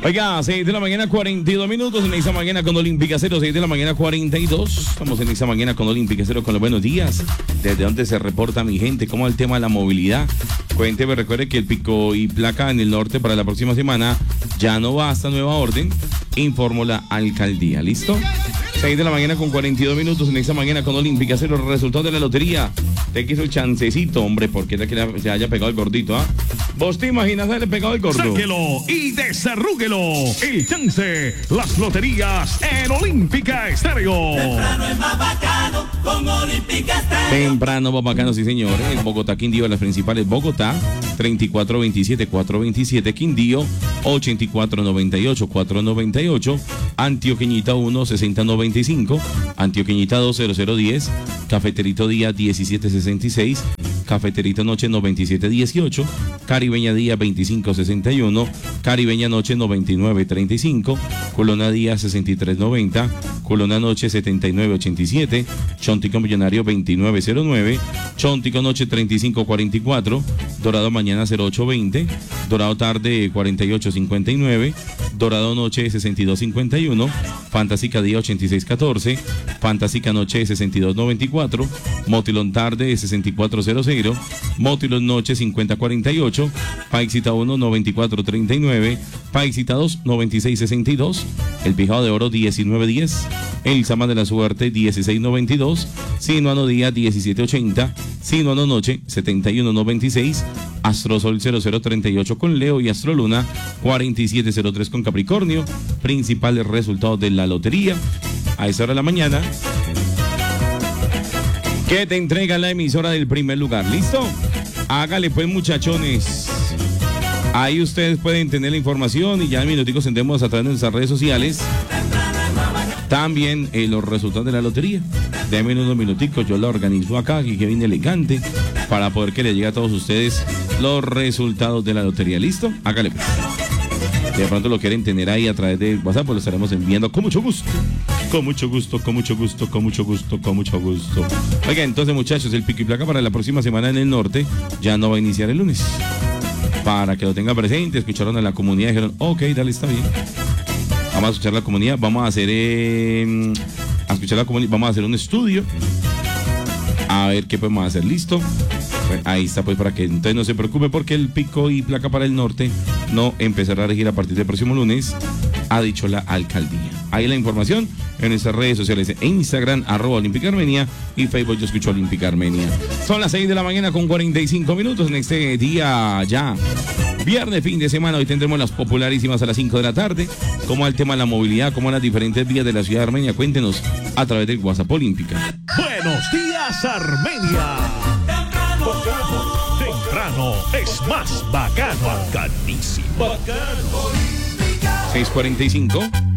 Oiga, 6 de la mañana, 42 minutos en esa mañana con Olímpica Cero, 6 de la mañana, 42. Estamos en esa mañana con Olímpica Cero con los buenos días. ¿Desde dónde se reporta mi gente? ¿Cómo es el tema de la movilidad? Cuénteme, recuerde que el pico y placa en el norte para la próxima semana ya no va hasta nueva orden, informó la alcaldía. ¿Listo? 6 de la mañana con 42 minutos en esta mañana con Olímpica Cero, los resultados de la lotería. Te quiso el chancecito, hombre, porque es que se haya pegado el gordito, ¿ah? ¿Vos te imaginas haberle pegado el gordo? Sáquelo y desarrúguelo. El chance, las loterías en Olímpica Estéreo. Temprano es más bacano con Olímpica Estéreo. Temprano, más bacano, sí señor. En Bogotá, Quindío, las principales. Bogotá, 3427-427. Quindío, 8498-498. Antioqueñita 1, 6095. Antioqueñita 2, 0010. Cafeterito Día, 1766. Cafeterito Noche 9718, Caribeña Día 2561, Caribeña Noche 9935, Colona Día 6390, Colona Noche 7987, Chontico Millonario 2909, Chontico Noche 3544, Dorado Mañana 0820, Dorado Tarde 4859, Dorado Noche 6251, Fantástica Día 8614, Fantástica Noche 6294, Motilón Tarde 6400, Motilón Noche 5048, Paixita 1 9439, Paixita 2 9662, El Pijado de Oro 1910, El Sama de la Suerte 1692, Sinuano Día 1780, Sinuano Noche 7196, Astrosol 0038 con Leo y Astroluna 4703 con Capricornio. Principales resultados de la lotería a esa hora de la mañana, que te entrega la emisora del primer lugar. ¿Listo? Hágale pues, muchachones. Ahí ustedes pueden tener la información y ya en minuticos tendremos a través de nuestras redes sociales también los resultados de la lotería. Denme unos minuticos, yo la organizo acá, que bien elegante, para poder que le llegue a todos ustedes los resultados de la lotería. ¿Listo? Hágale pues. De pronto lo quieren tener ahí a través de WhatsApp, pues lo estaremos enviando con mucho gusto. Con mucho gusto, con mucho gusto, con mucho gusto, con mucho gusto. Oiga, entonces muchachos, el pico y placa para la próxima semana en el norte ya no va a iniciar el lunes. Para que lo tengan presente, escucharon a la comunidad y dijeron, ok, dale, está bien. Vamos a escuchar la comunidad, vamos a hacer vamos a hacer un estudio. A ver qué podemos hacer, ¿listo? Bueno, ahí está, pues, para que entonces no se preocupe, porque el pico y placa para el norte no empezará a regir a partir del próximo lunes, ha dicho la alcaldía. Ahí la información en nuestras redes sociales, en Instagram, @OlímpicaArmenia, y Facebook, Yo Escucho Olímpica Armenia. Son las 6 de la mañana con 45 minutos en este día ya. Viernes, fin de semana, hoy tendremos las popularísimas a las 5 de la tarde. ¿Cómo va el tema de la movilidad? ¿Cómo van las diferentes vías de la ciudad de Armenia? Cuéntenos a través del WhatsApp Olímpica. Buenos días, Armenia. Temprano es más bacano. Bacanísimo. Bacano. 6:45.